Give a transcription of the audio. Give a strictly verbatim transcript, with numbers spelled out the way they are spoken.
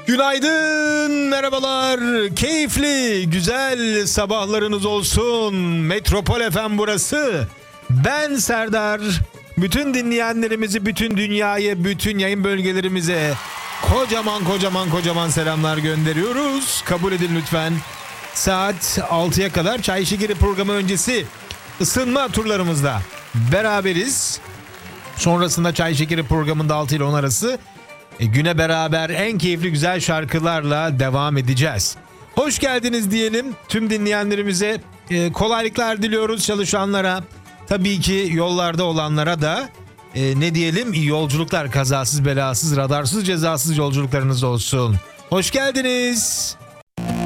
Günaydın, merhabalar, keyifli, güzel sabahlarınız olsun. Metropol F M burası. Ben Serdar. Bütün dinleyenlerimizi, bütün dünyaya, bütün yayın bölgelerimize kocaman kocaman kocaman selamlar gönderiyoruz. Kabul edin lütfen. Saat altıya kadar Çay Şekeri programı öncesi ısınma turlarımızda beraberiz. Sonrasında Çay Şekeri programında altı ile on arası e, güne beraber en keyifli güzel şarkılarla devam edeceğiz. Hoş geldiniz diyelim tüm dinleyenlerimize, e, kolaylıklar diliyoruz çalışanlara. Tabii ki yollarda olanlara da e, ne diyelim, iyi yolculuklar, kazasız belasız radarsız cezasız yolculuklarınız olsun. Hoş geldiniz.